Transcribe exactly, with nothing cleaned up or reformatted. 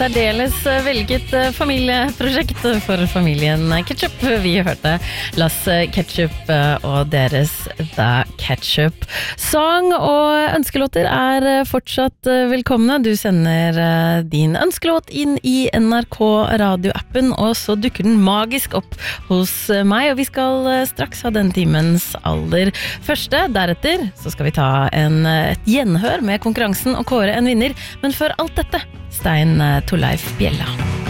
Særdeles velget familieprosjekt for familien Ketchup. Vi hørte Las Ketchup og deres The Ketchup Song, og ønskelåter er fortsatt velkomne. Du sender din ønskelåt inn i N R K radioappen, og så dukker den magisk opp hos meg, og vi skal straks ha den timens aller første. Deretter så skal vi ta en, et gjenhør med konkurransen og kåre en vinner, men før alt dette Stein Torleif Bjella.